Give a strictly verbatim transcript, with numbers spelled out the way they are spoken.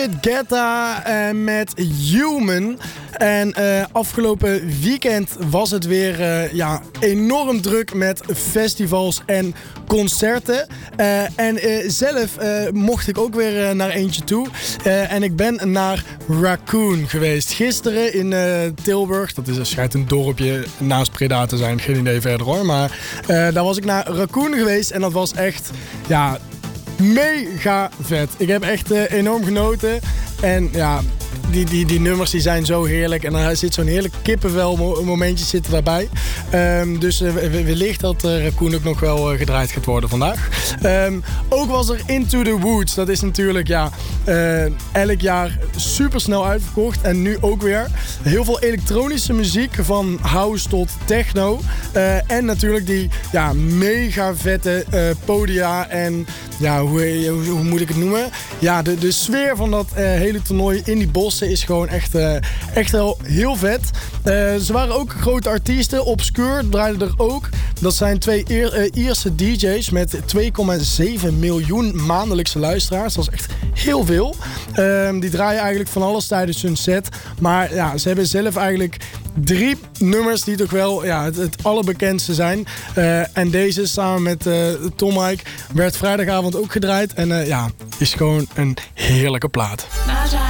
Guetta uh, met Human. En uh, afgelopen weekend was het weer uh, ja, enorm druk met festivals en concerten. Uh, en uh, zelf uh, mocht ik ook weer uh, naar eentje toe. Uh, en ik ben naar Raccoon geweest. Gisteren in uh, Tilburg. Dat is, schijnt een dorpje naast Breda te zijn. Geen idee verder hoor. Maar uh, daar was ik naar Raccoon geweest. En dat was echt... ja. Mega vet. Ik heb echt uh, enorm genoten. En ja, die, die, die nummers die zijn zo heerlijk. En er zit zo'n heerlijk kippenvel momentje zitten daarbij. Um, dus uh, wellicht dat uh, Raccoon ook nog wel uh, gedraaid gaat worden vandaag. Um, ook was er Into the Woods. Dat is natuurlijk ja, uh, elk jaar super snel uitverkocht. En nu ook weer. Heel veel elektronische muziek. Van house tot techno. Uh, en natuurlijk die ja, mega vette uh, podia. En ja, hoe, hoe, hoe moet ik het noemen? Ja, de, de sfeer van dat uh, hele toernooi in die bossen is gewoon echt, uh, echt wel heel vet. Uh, ze waren ook grote artiesten. Obscure draaiden er ook. Dat zijn twee Ier, uh, Ierse D J's met twee komma zeven miljoen maandelijkse luisteraars. Dat is echt heel veel. Uh, die draaien eigenlijk van alles tijdens hun set. Maar ja, ze hebben zelf eigenlijk drie nummers die toch wel ja, het, het allerbekendste zijn. Uh, en deze samen met uh, Tom Mike werd vrijdagavond ook gedraaid. En uh, ja, is gewoon een heerlijke plaat.